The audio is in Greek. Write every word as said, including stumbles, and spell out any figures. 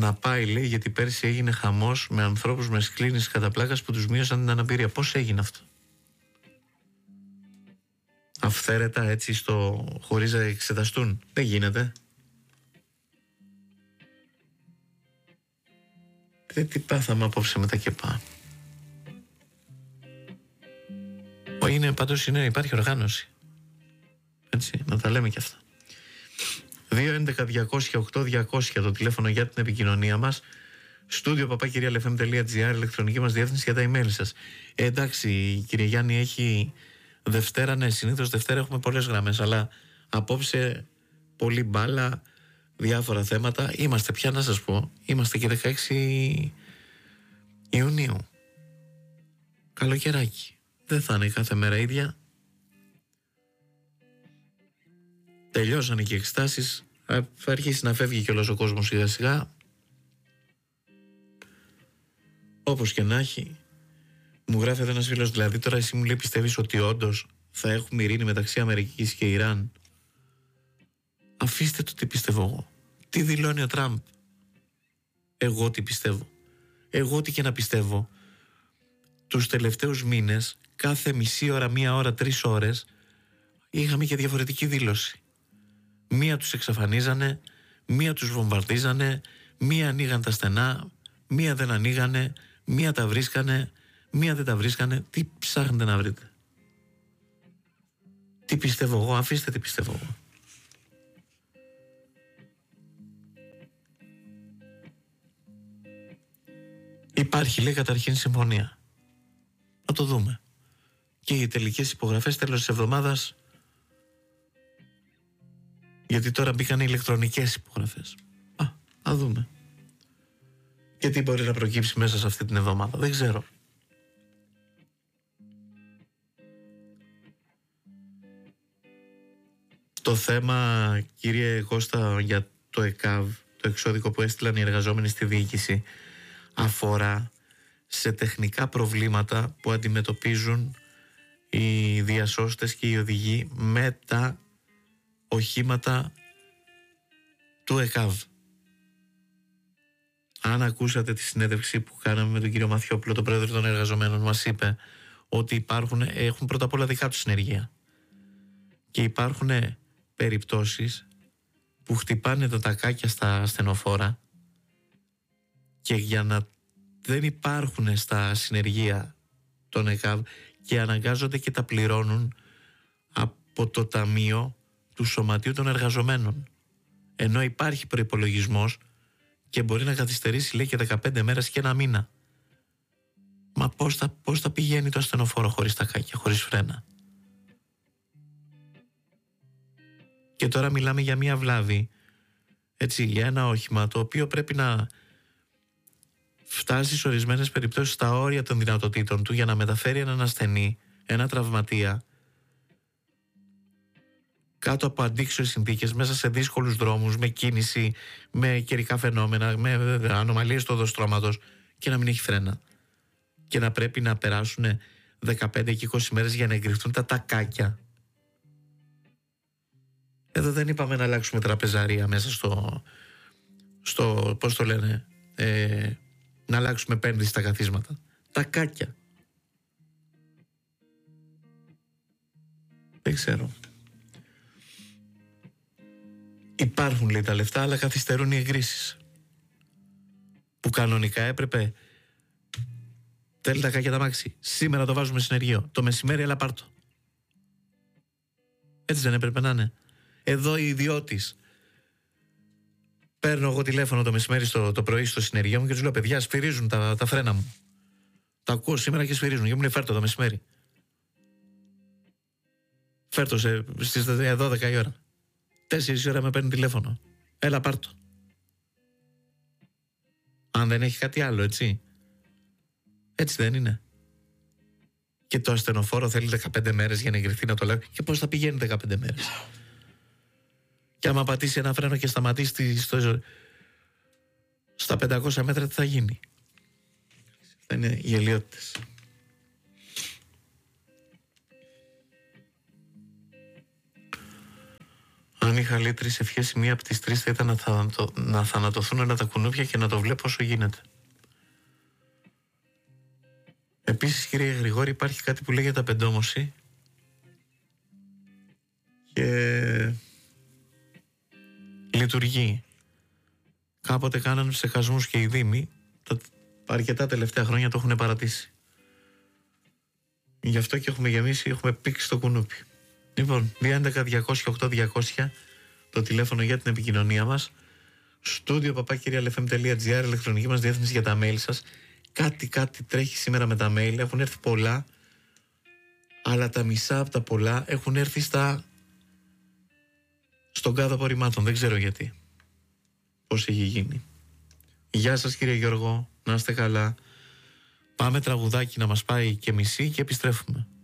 να πάει, λέει, γιατί πέρσι έγινε χαμός με ανθρώπους με σκλήνηση κατά πλάκας που τους μείωσαν την αναπηρία. Πώς έγινε αυτό? Αυθαίρετα, έτσι, στο, χωρίς να εξεταστούν? Δεν γίνεται. Δεν τι πάθαμε απόψε με τα ΚΕΠΑ. Είναι, πάντως είναι, υπάρχει οργάνωση. Έτσι, να τα λέμε και αυτά. δύο έντεκα διακόσια οκτώ διακόσια το τηλέφωνο για την επικοινωνία μας. Στούντιο παπάκυριαλεφm τελεία τζι άρ, ηλεκτρονική μας διεύθυνση για τα email σας. Ε, εντάξει, κύριε Γιάννη, έχει Δευτέρα, ναι, συνήθως Δευτέρα έχουμε πολλές γραμμές, αλλά απόψε πολύ μπάλα, διάφορα θέματα. Είμαστε πια, να σας πω, είμαστε και δεκαέξι Ιουνίου. Καλοκαιράκι. Δεν θα είναι κάθε μέρα ίδια. Τελειώσανε και οι εξετάσεις. Θα αρχίσει να φεύγει και όλος ο κόσμος σιγά σιγά. Όπως και να έχει. Μου γράφει εδώ ένας φίλος, δηλαδή τώρα εσύ μου λέει πιστεύεις ότι όντως θα έχουμε ειρήνη μεταξύ Αμερικής και Ιράν? Αφήστε το τι πιστεύω εγώ. Τι δηλώνει ο Τραμπ? Εγώ τι πιστεύω? Εγώ τι και να πιστεύω. Τους τελευταίους μήνες, κάθε μισή ώρα, μία ώρα, τρεις ώρες, είχαμε και διαφορετική δήλωση. Μία τους εξαφανίζανε, μία τους βομβαρδίζανε, μία ανοίγαν τα στενά, μία δεν ανοίγανε, μία τα βρίσκανε, μία δεν τα βρίσκανε. Τι ψάχνετε να βρείτε? Τι πιστεύω εγώ? Αφήστε τι πιστεύω εγώ. Υπάρχει, λέει, καταρχήν συμφωνία. Να το δούμε. Και οι τελικές υπογραφές τέλος της εβδομάδας, γιατί τώρα μπήκαν οι ηλεκτρονικές υπογραφές. Α, να δούμε. Και τι μπορεί να προκύψει μέσα σε αυτή την εβδομάδα, δεν ξέρω. Το θέμα, κύριε Κώστα, για το ΕΚΑΒ, το εξώδικο που έστειλαν οι εργαζόμενοι στη διοίκηση, αφορά σε τεχνικά προβλήματα που αντιμετωπίζουν οι διασώστες και οι οδηγοί με τα οχήματα του ΕΚΑΒ. Αν ακούσατε τη συνέντευξη που κάναμε με τον κύριο Μαθιόπουλο, τον πρόεδρο των εργαζομένων, μας είπε ότι υπάρχουν, έχουν πρώτα απ' όλα δικά τους συνεργεία και υπάρχουν περιπτώσεις που χτυπάνε τα τακάκια στα ασθενοφόρα και για να δεν υπάρχουν στα συνεργεία των ΕΚΑΒ και αναγκάζονται και τα πληρώνουν από το ταμείο του Σωματείου των Εργαζομένων, ενώ υπάρχει προϋπολογισμός και μπορεί να καθυστερήσει, λέει, και δεκαπέντε μέρες και ένα μήνα. Μα πώς θα, πώς θα πηγαίνει το ασθενοφόρο χωρίς τακάκια, χωρίς φρένα? Και τώρα μιλάμε για μια βλάβη, έτσι, για ένα όχημα το οποίο πρέπει να φτάσει σε ορισμένες περιπτώσεις στα όρια των δυνατοτήτων του για να μεταφέρει έναν ασθενή, ένα τραυματία, κάτω από αντίξωες συνθήκες, μέσα σε δύσκολους δρόμους, με κίνηση, με καιρικά φαινόμενα, με ανομαλίες του οδοστρώματος, και να μην έχει φρένα. Και να πρέπει να περάσουν δεκαπέντε και είκοσι μέρες για να εγκριθούν τα τακάκια. Εδώ δεν είπαμε να αλλάξουμε τραπεζαρία μέσα στο, στο πώς το λένε, ε, να αλλάξουμε επένδυση στα καθίσματα. Τακάκια. Δεν ξέρω. Υπάρχουν, λέει, τα λεφτά, αλλά καθυστερούν οι εγκρίσεις. Που κανονικά έπρεπε. Θέλει τα κάκια τα μάξι. Σήμερα το βάζουμε συνεργείο. Το μεσημέρι, έλα πάρτο. Έτσι δεν έπρεπε να είναι? Εδώ οι ιδιώτης. Παίρνω εγώ τηλέφωνο το μεσημέρι στο, το πρωί στο συνεργείο μου και τους λέω: παιδιά, σφυρίζουν τα, τα φρένα μου. Τα ακούω σήμερα και σφυρίζουν. Και μου λέει: φέρτο το μεσημέρι. Φέρτο σε, στις δώδεκα η ώρα. Τέσσερις η ώρα με παίρνει τηλέφωνο. Έλα πάρτο. Αν δεν έχει κάτι άλλο, έτσι. Έτσι δεν είναι? Και το ασθενοφόρο θέλει δεκαπέντε μέρες για να εγκριθεί, να το λέω. Και πώς θα πηγαίνει δεκαπέντε μέρες? Και άμα πατήσει ένα φρένο και σταματήσει στο, στα πεντακόσια μέτρα, τι θα γίνει? Θα είναι γελιότητες. Αν είχα λέει τρεις ευχές, μία από τις τρεις θα ήταν να, θανατω... να θανατωθούν όλα τα κουνούπια και να το βλέπω όσο γίνεται. Επίσης, κύριε Γρηγόρη, υπάρχει κάτι που λέγεται απεντόμωση και λειτουργεί. Κάποτε κάνανε ψεκασμούς και οι δήμοι, τα αρκετά τελευταία χρόνια το έχουν παρατήσει. Γι' αυτό και έχουμε γεμίσει, έχουμε πήξει το κουνούπι. Λοιπόν, δύο έντεκα διακόσια οκτώ διακόσια το τηλέφωνο για την επικοινωνία μας. Στούντιο παπάκυριαλεφm τελεία τζι άρ, ηλεκτρονική μας διεύθυνση για τα mail σας. Κάτι κάτι τρέχει σήμερα με τα mail, έχουν έρθει πολλά, αλλά τα μισά από τα πολλά έχουν έρθει στα... στον κάδο απορριμμάτων, δεν ξέρω γιατί. Πώς έχει γίνει. Γεια σας κύριε Γιώργο, να είστε καλά. Πάμε τραγουδάκι να μας πάει και μισή και επιστρέφουμε.